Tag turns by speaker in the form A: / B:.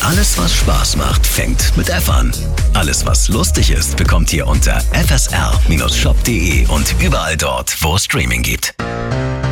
A: Alles, was Spaß macht, fängt mit F an. Alles, was lustig ist, bekommt ihr unter fsr-shop.de und überall dort, wo es Streaming gibt.